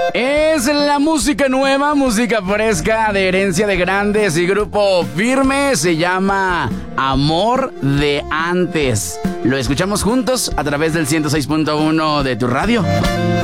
Es la música nueva, música fresca de Herencia de Grandes y Grupo Firme. Se llama Amor de Antes. Lo escuchamos juntos a través del 106.1 de tu radio.